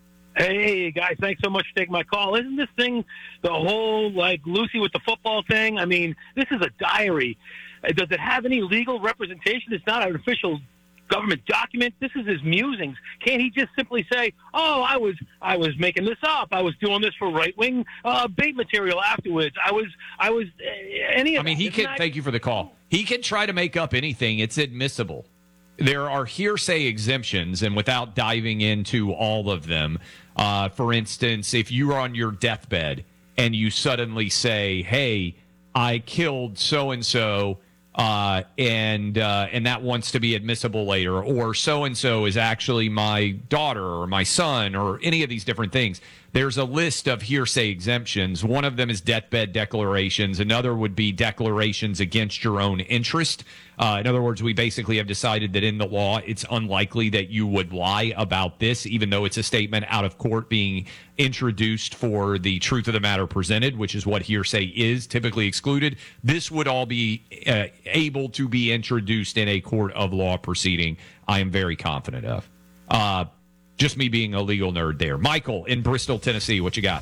Hey, guys, thanks so much for taking my call. Isn't this thing the whole, like, Lucy with the football thing? I mean, this is a diary. Does it have any legal representation? It's not an official government document. This is his musings. Can't he just simply say, "Oh, I was, I was making this up. I was doing this for right wing uh, bait material afterwards. I was, I was uh, any of." I mean, that. he Isn't can. that- Thank you for the call. He can try to make up anything. It's admissible. There are hearsay exemptions, and without diving into all of them, uh, for instance, if you're on your deathbed and you suddenly say, "Hey, I killed so and so." Uh, and uh, and that wants to be admissible later, or so-and-so is actually my daughter or my son, or any of these different things. There's a list of hearsay exemptions. One of them is deathbed declarations. Another would be declarations against your own interest. Uh, in other words, we basically have decided that in the law, it's unlikely that you would lie about this, even though it's a statement out of court being introduced for the truth of the matter presented, which is what hearsay is, typically excluded. This would all be uh, able to be introduced in a court of law proceeding, I am very confident of. Uh, just me being a legal nerd there. Michael in Bristol, Tennessee, what you got?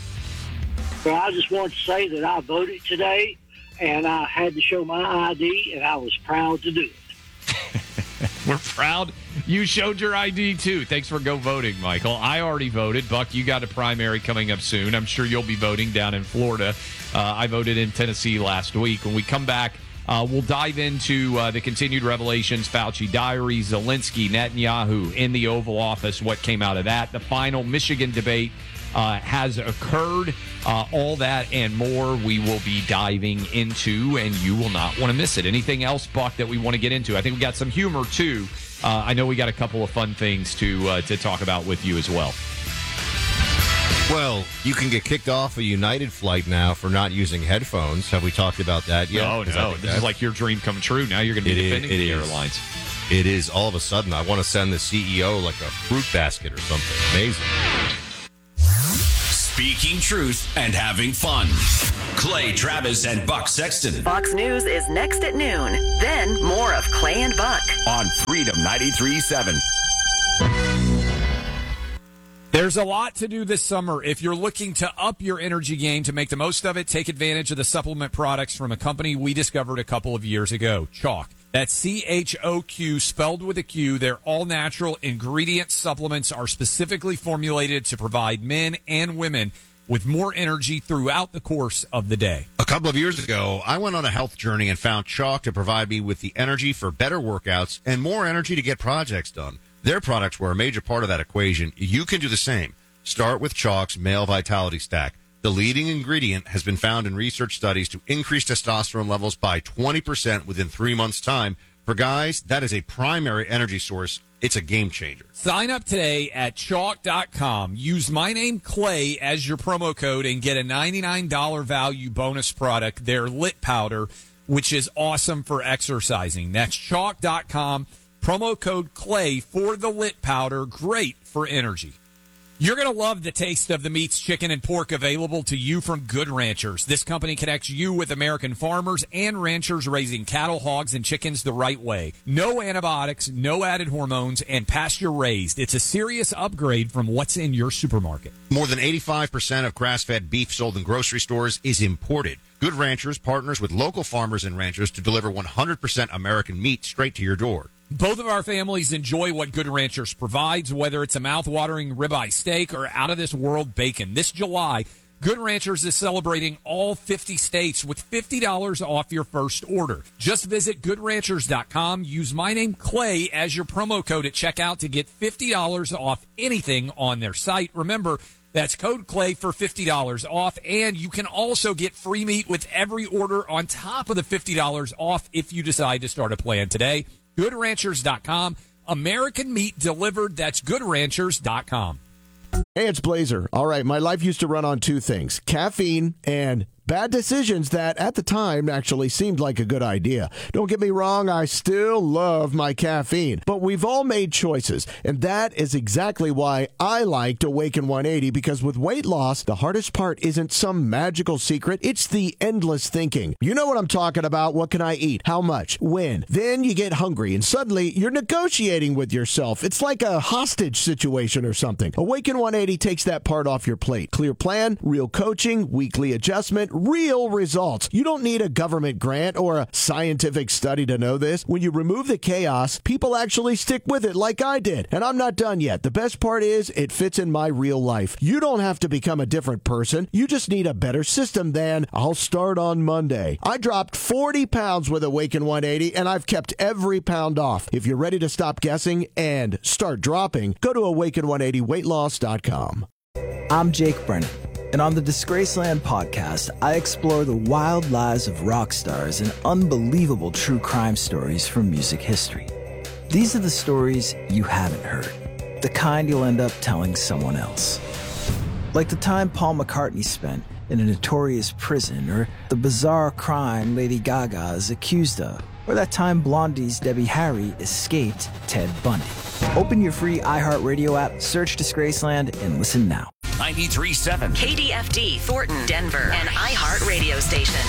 Well, I just want to say that I voted today, and I had to show my I D, and I was proud to do it. We're proud you showed your I D, too. Thanks for go voting, Michael. I already voted. Buck, you got a primary coming up soon. I'm sure you'll be voting down in Florida. Uh, I voted in Tennessee last week. When we come back, uh, we'll dive into uh, the continued revelations, Fauci diaries, Zelensky, Netanyahu in the Oval Office, what came out of that. The final Michigan debate uh, has occurred. Uh, all that and more we will be diving into, and you will not want to miss it. Anything else, Buck, that we want to get into? I think we got some humor, too. Uh, I know we got a couple of fun things to uh, to talk about with you as well. Well, you can get kicked off a United flight now for not using headphones. Have we talked about that yet? No, no. This is like your dream come true. Now you're going to be It defending is- the it is. airlines. It is. All of a sudden, I want to send the C E O like a fruit basket or something. Amazing. Speaking truth and having fun. Clay Travis and Buck Sexton Fox News is next at noon. Then more of Clay and Buck. on Freedom ninety-three point seven. There's a lot to do this summer. If you're looking to up your energy game to make the most of it, take advantage of the supplement products from a company we discovered a couple of years ago, Chalk. That's C H O Q, spelled with a Q. Their all-natural ingredient supplements are specifically formulated to provide men and women with more energy throughout the course of the day. A couple of years ago, I went on a health journey and found Chalk to provide me with the energy for better workouts and more energy to get projects done. Their products were a major part of that equation. You can do the same. Start with Chalk's Male Vitality Stack. The leading ingredient has been found in research studies to increase testosterone levels by twenty percent within three months' time. For guys, that is a primary energy source. It's a game changer. Sign up today at chalk dot com. Use my name, Clay, as your promo code and get a ninety-nine dollars value bonus product, their Lit Powder, which is awesome for exercising. That's chalk dot com. Promo code Clay for the Lit Powder. Great for energy. You're going to love the taste of the meats, chicken, and pork available to you from Good Ranchers. This company connects you with American farmers and ranchers raising cattle, hogs, and chickens the right way. No antibiotics, no added hormones, and pasture-raised. It's a serious upgrade from what's in your supermarket. More than eighty-five percent of grass-fed beef sold in grocery stores is imported. Good Ranchers partners with local farmers and ranchers to deliver one hundred percent American meat straight to your door. Both of our families enjoy what Good Ranchers provides, whether it's a mouth-watering ribeye steak or out-of-this-world bacon. This July, Good Ranchers is celebrating all fifty states with fifty dollars off your first order. Just visit good ranchers dot com. Use my name, Clay, as your promo code at checkout to get fifty dollars off anything on their site. Remember, that's code Clay for fifty dollars off, and you can also get free meat with every order on top of the fifty dollars off if you decide to start a plan today. good ranchers dot com. American meat delivered. That's good ranchers dot com. Hey, it's Blazer. All right, my life used to run on two things, caffeine and bad decisions that at the time actually seemed like a good idea. Don't get me wrong, I still love my caffeine, but we've all made choices, and that is exactly why I liked Awaken one eighty, because with weight loss, the hardest part isn't some magical secret, it's the endless thinking. You know what I'm talking about. What can I eat? How much? When? Then you get hungry, and suddenly you're negotiating with yourself. It's like a hostage situation or something. Awaken one eighty takes that part off your plate. Clear plan, real coaching, weekly adjustment, real results. You don't need a government grant or a scientific study to know this. When you remove the chaos, people actually stick with it like I did. And I'm not done yet. The best part is it fits in my real life. You don't have to become a different person. You just need a better system than I'll start on Monday. I dropped forty pounds with Awaken one eighty, and I've kept every pound off. If you're ready to stop guessing and start dropping, go to awaken one eighty weight loss dot com. I'm Jake Brennan, and on the Disgraceland podcast, I explore the wild lives of rock stars and unbelievable true crime stories from music history. These are the stories you haven't heard, the kind you'll end up telling someone else. Like the time Paul McCartney spent in a notorious prison, or the bizarre crime Lady Gaga is accused of, or that time Blondie's Debbie Harry escaped Ted Bundy. Open your free iHeartRadio app, search Disgraceland, and listen now. ninety-three point seven. K D F D, Thornton, Denver, an iHeart radio station.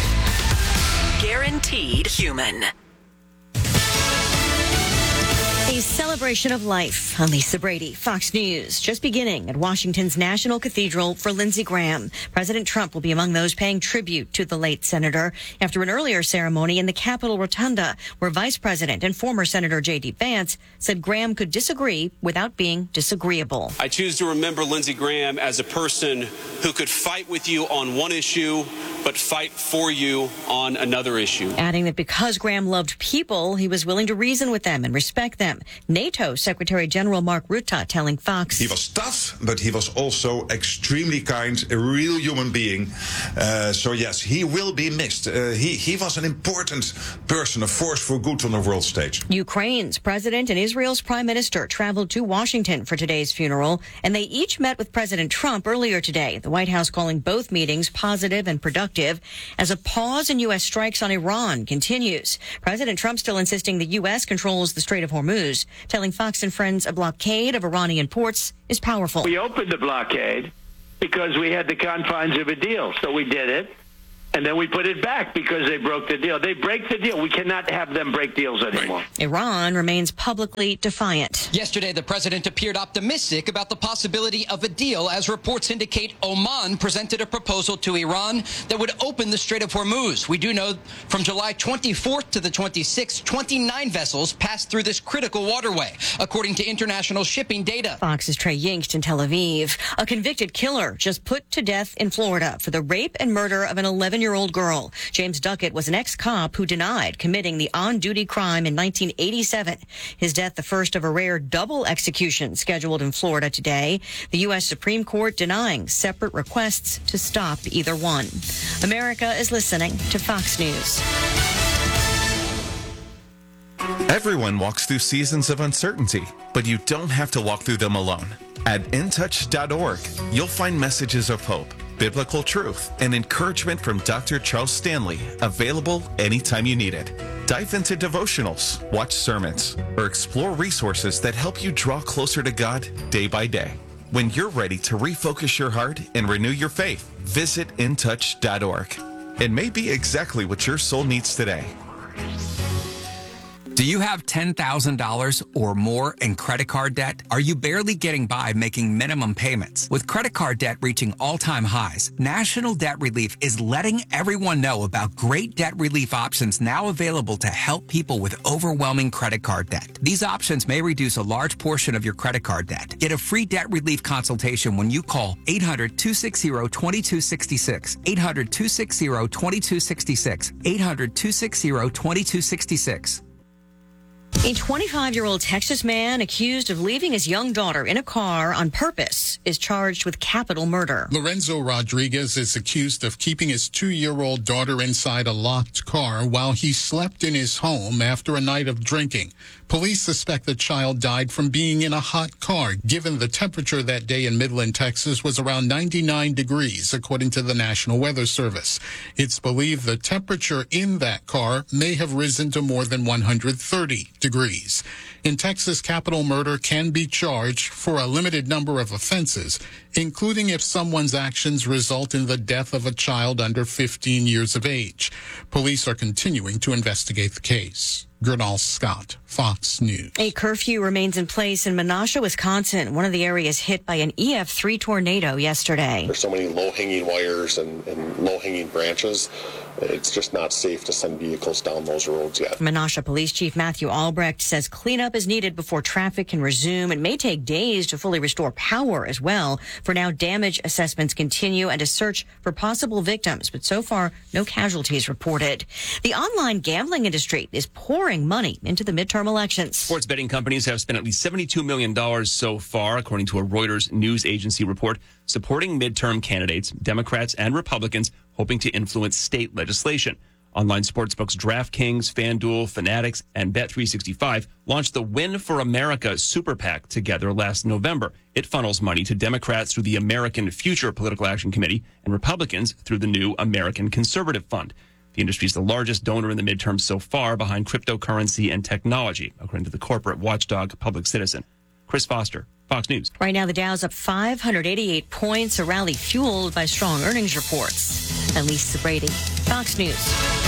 Guaranteed human. A celebration of life. I'm Lisa Brady, Fox News. Just beginning at Washington's National Cathedral for Lindsey Graham. President Trump will be among those paying tribute to the late senator after an earlier ceremony in the Capitol Rotunda, where Vice President and former Senator J D. Vance said Graham could disagree without being disagreeable. I choose to remember Lindsey Graham as a person who could fight with you on one issue but fight for you on another issue. Adding that because Graham loved people, he was willing to reason with them and respect them. NATO Secretary General Mark Rutte telling Fox. He was tough, but he was also extremely kind, a real human being. Uh, so yes, he will be missed. Uh, he, he was an important person, a force for good on the world stage. Ukraine's president and Israel's prime minister traveled to Washington for today's funeral, and they each met with President Trump earlier today. The White House calling both meetings positive and productive as a pause in U S strikes on Iran continues. President Trump still insisting the U S controls the Strait of Hormuz, telling Fox and Friends a blockade of Iranian ports is powerful. We opened the blockade because we had the confines of a deal, so we did it. And then we put it back because they broke the deal. They break the deal. We cannot have them break deals anymore. Iran remains publicly defiant. Yesterday, the president appeared optimistic about the possibility of a deal, as reports indicate Oman presented a proposal to Iran that would open the Strait of Hormuz. We do know from July twenty-fourth to the twenty-sixth, twenty-nine vessels passed through this critical waterway, according to international shipping data. Fox's Trey Yingst in Tel Aviv. A convicted killer just put to death in Florida for the rape and murder of an eleven-year-old girl. James Duckett was an ex-cop who denied committing the on-duty crime in nineteen eighty-seven. His death, the first of a rare double execution scheduled in Florida today. The U S Supreme Court denying separate requests to stop either one. America is listening to Fox News. Everyone walks through seasons of uncertainty, but you don't have to walk through them alone. At in touch dot org, you'll find messages of hope, biblical truth, and encouragement from Doctor Charles Stanley, available anytime you need it. Dive into devotionals, watch sermons, or explore resources that help you draw closer to God day by day. When you're ready to refocus your heart and renew your faith, visit in touch dot org. It may be exactly what your soul needs today. Do you have ten thousand dollars or more in credit card debt? Are you barely getting by making minimum payments? With credit card debt reaching all-time highs, National Debt Relief is letting everyone know about great debt relief options now available to help people with overwhelming credit card debt. These options may reduce a large portion of your credit card debt. Get a free debt relief consultation when you call eight hundred, two six zero, two two six six, eight hundred, two six zero, two two six six, eight hundred, two six zero, two two six six. A twenty-five-year-old Texas man accused of leaving his young daughter in a car on purpose is charged with capital murder. Lorenzo Rodriguez is accused of keeping his two-year-old daughter inside a locked car while he slept in his home after a night of drinking. Police suspect the child died from being in a hot car, given the temperature that day in Midland, Texas was around ninety-nine degrees, according to the National Weather Service. It's believed the temperature in that car may have risen to more than one hundred thirty degrees. In Texas, capital murder can be charged for a limited number of offenses, including if someone's actions result in the death of a child under fifteen years of age. Police are continuing to investigate the case. Gernal Scott, Fox News. A curfew remains in place in Menasha, Wisconsin, one of the areas hit by an E F three tornado yesterday. There's so many low-hanging wires and, and low-hanging branches. It's just not safe to send vehicles down those roads yet. Menasha Police Chief Matthew Albrecht says cleanup is needed before traffic can resume. It may take days to fully restore power as well. For now, damage assessments continue and a search for possible victims, but so far, no casualties reported. The online gambling industry is pouring money into the midterm elections. Sports betting companies have spent at least seventy-two million dollars so far, according to a Reuters news agency report, supporting midterm candidates, Democrats and Republicans, hoping to influence state legislation. Online sportsbooks DraftKings, FanDuel, Fanatics, and Bet three sixty-five launched the Win for America Super PAC together last November. It funnels money to Democrats through the American Future Political Action Committee and Republicans through the new American Conservative Fund. The industry is the largest donor in the midterms so far, behind cryptocurrency and technology, according to the corporate watchdog Public Citizen. Chris Foster, Fox News. Right now, the Dow's up five hundred eighty-eight points, a rally fueled by strong earnings reports. Elise Brady, Fox News.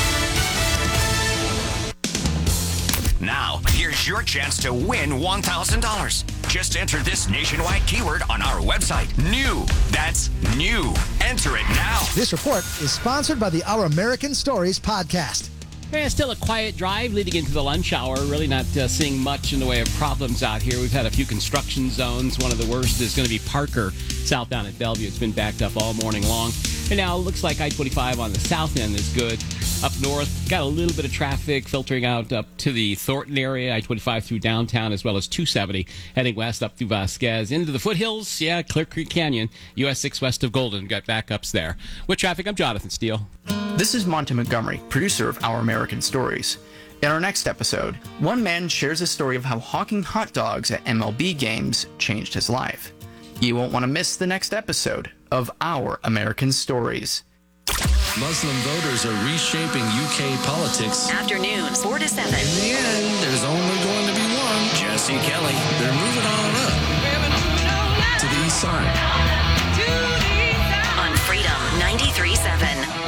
Now, here's your chance to win one thousand dollars. Just enter this nationwide keyword on our website. New. That's new. Enter it now. This report is sponsored by the Our American Stories podcast. Yeah, still a quiet drive leading into the lunch hour. Really not uh, seeing much in the way of problems out here. We've had a few construction zones. One of the worst is going to be Parker, south down at Bellevue. It's been backed up all morning long. And now it looks like I twenty-five on the south end is good. Up north, got a little bit of traffic filtering out up to the Thornton area, I twenty-five through downtown, as well as two seventy heading west up through Vasquez into the foothills. Yeah, Clear Creek Canyon, U S six west of Golden, got backups there. With traffic, I'm Jonathan Steele. This is Monty Montgomery, producer of Our American Stories. In our next episode, one man shares a story of how hawking hot dogs at M L B games changed his life. You won't want to miss the next episode of Our American Stories. Muslim voters are reshaping U K politics. Afternoons, four to seven. In the end, there's only going to be one. Jesse Kelly. They're moving on up to the east side. On Freedom ninety-three point seven.